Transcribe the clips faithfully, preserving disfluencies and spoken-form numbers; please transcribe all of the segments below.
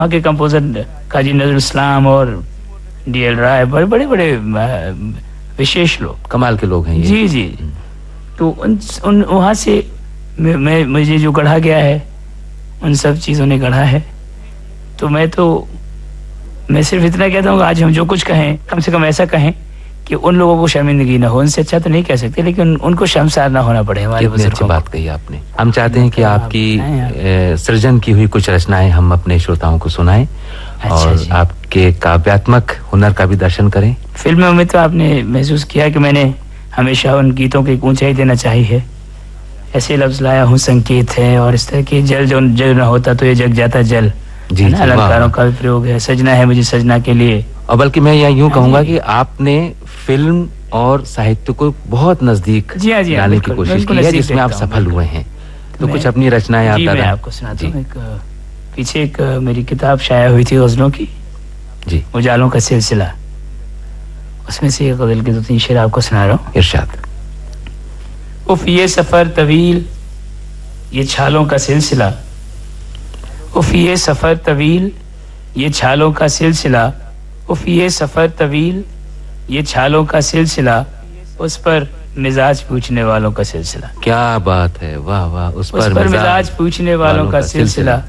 वहाँ के कंपोजर काजी नजरुल इस्लाम और डी एल राय बड़े बड़े बड़े विशेष लोग, कमाल के लोग हैं ये। जी जी। तो उन उन वहाँ से मैं, मैं मुझे जो गढ़ा गया है उन सब चीज़ों ने गढ़ा है। तो मैं तो मैं सिर्फ इतना कहता हूँ आज हम जो कुछ कहें कम से कम ऐसा कहें कि उन लोगों को शर्मिंदगी ना हो। उनसे अच्छा तो नहीं कह सकते, लेकिन उनको शर्मसार ना होना पड़े हमारे बुजुर्गों को। बात कही आपने। हम चाहते हैं कि आपकी सृजन की हुई कुछ रचनाएं हम अपने श्रोताओं को सुनाएं और आपके काव्यात्मक हुनर का भी दर्शन करें। फिल्मों में तो आपने महसूस किया कि मैंने हमेशा उन गीतों की ऊंचाई देना चाहिए। ऐसे लफ्ज लाया हूँ संकेत है, और इस तरह के जल जो जल न होता तो ये जग जाता जल, जी, जी, अलंकारों का भी प्रयोग है। सजना है मुझे सजना के लिए। और बल्कि मैं यहाँ यूं कहूंगा कि आपने फिल्म और साहित्य को बहुत नजदीक लाने की कोशिश की है, जिसमें आप सफल हुए हैं। तो कुछ अपनी रचनाएं आप मैं आपको सुनाता हूँ। एक पीछे एक मेरी किताब शाया हुई थी गजलों की, जी, उजालों का सिलसिला, उसमें से एक गजल के दो तीन शेर आपको सुना रहा हूँ। इरशाद। उफ ये सफर तवील ये छालों का सिलसिला, उफ ये सफर तवील ये छालों का सिलसिला, उफ ये सफर तवील ये छालों का सिलसिला, उस पर मिजाज पूछने वालों का सिलसिला। क्या बात है, वाह वाह। उस, उस पर, पर मिजाज पूछने वालों का सिलसिला,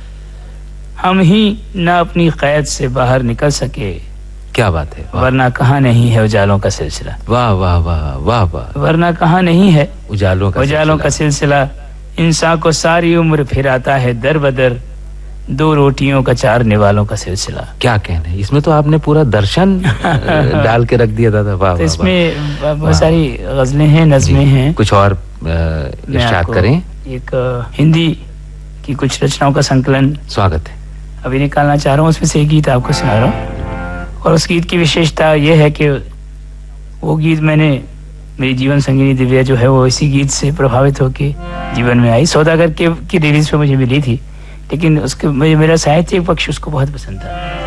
हम ही ना अपनी कैद से बाहर निकल सके। क्या बात है, वरना कहाँ नहीं है उजालों का सिलसिला। वाह वाह वाह वाह वाह। वरना कहाँ नहीं है उजालों का उजालों का सिलसिला, इंसान को सारी उम्र फिराता है दर बदर, दो रोटियों का चारने वालों का सिलसिला। क्या कहना है, इसमें तो आपने पूरा दर्शन डाल के रख दिया था। वाह। तो इसमें बहुत सारी गजलें हैं, नज़में हैं। कुछ और इरशाद करें। एक हिंदी की कुछ रचनाओं का संकलन स्वागत है अभी निकालना चाह रहा हूँ। उसमें से एक गीत आपको सुना रहा हूँ, और उस गीत की विशेषता यह है कि वो गीत मैंने मेरी जीवन संगिनी दिव्या जो है वो इसी गीत से प्रभावित होकर जीवन में आई। सौदागर के की रिलीज पे मुझे मिली थी, लेकिन उसके मुझे मेरा साहित्यिक पक्ष उसको बहुत पसंद था।